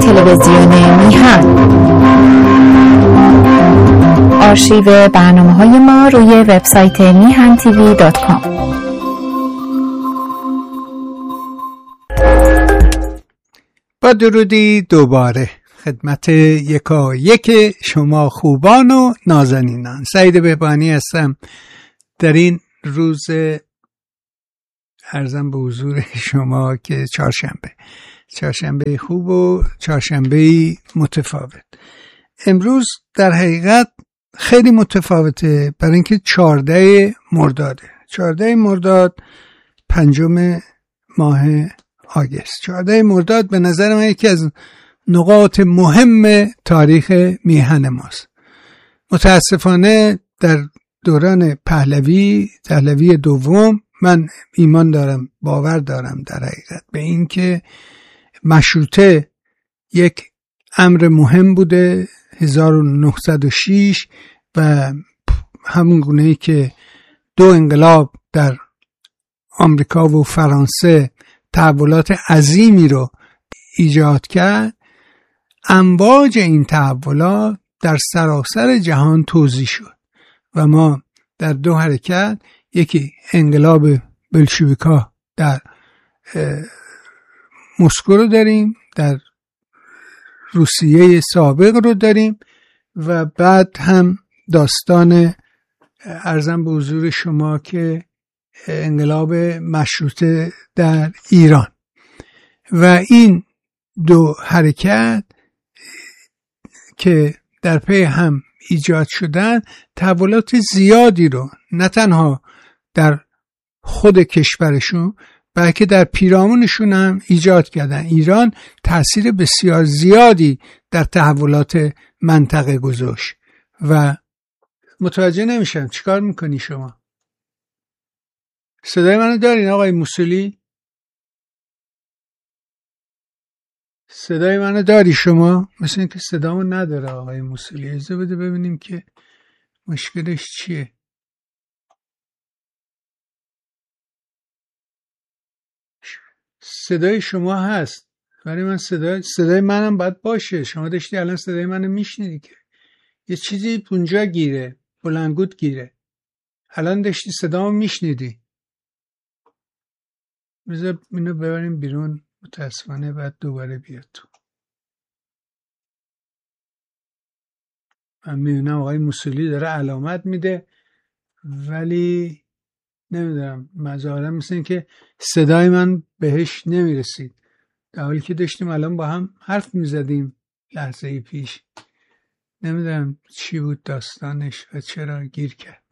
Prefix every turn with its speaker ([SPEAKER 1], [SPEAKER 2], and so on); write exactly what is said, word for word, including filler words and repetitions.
[SPEAKER 1] تلویزیون میهن. آرشیو برنامه‌های ما روی وبسایت میهن تیوی دات کام.
[SPEAKER 2] با درودی دوباره خدمت یکا یک شما خوبان و نازنینان. سعید بهبانی هستم. در این روز عرضم به حضور شما که چهارشنبه چهارشنبه خوب و چهارشنبه متفاوت. امروز در حقیقت خیلی متفاوته، برای اینکه چهارده مرداده چهارده مرداد پنجم ماه آگست. چهارده مرداد به نظر من یکی از نقاط مهم تاریخ میهن ماست. متاسفانه در دوران پهلوی پهلوی دوم من ایمان دارم، باور دارم در حقیقت به این که مشروطه یک امر مهم بوده هزار و نهصد و شش و همون گونه‌ای که دو انقلاب در آمریکا و فرانسه تحولات عظیمی رو ایجاد کرد، امواج این تحولات در سراسر جهان توزیع شد و ما در دو حرکت، یکی انقلاب بلشویکا در مسکو رو داریم، در روسیه سابق رو داریم و بعد هم داستان عرضم به حضور شما که انقلاب مشروطه در ایران. و این دو حرکت که در پی هم ایجاد شدن تحولات زیادی رو نه تنها در خود کشورشون بلکه در پیرامونشون هم ایجاد کردن. ایران تأثیر بسیار زیادی در تحولات منطقه گذاشت و متوجه نمیشم چیکار میکنی شما؟ صدای منو دارین آقای موسولی؟ صدای منو داری شما؟ مثل اینکه صدامو نداره آقای موسولی. اجازه بده ببینیم که مشکلش چیه. صدای شما هست ولی من صدای صدای منم باید باشه. شما داشتی الان صدای منو میشنیدی که یه چیزی اونجا گیره، بلندگوت گیره. الان داشتی صدامو میشنیدی. بذار اینو ببریم بیرون، متاسفانه بعد دوباره بیاد تو. من میبینم آقای موسولی داره علامت میده ولی نمیدونم، مظاهرا مثل این که صدای من بهش نمیرسید، در حالی که داشتیم الان با هم حرف میزدیم لحظه پیش. نمیدونم چی بود داستانش و چرا گیر کرد.